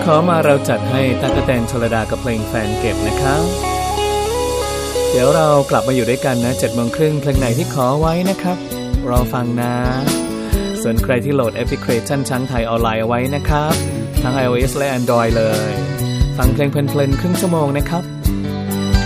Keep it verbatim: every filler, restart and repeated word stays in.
ขอมาเราจัดให้ตั๊กแตนชลดากับเพลงแฟนเก็บนะครับเดี๋ยวเรากลับมาอยู่ด้วยกันนะเจ็ดโมงครึ่งเพลงไหนที่ขอไว้นะครับรอฟังนะส่วนใครที่โหลดแอปพลิเคชันช้างไทยออนไลน์เอาไว้นะครับทั้ง iOS และ Android เลยฟังเพลงเพลินๆครึ่งชั่วโมงนะครับ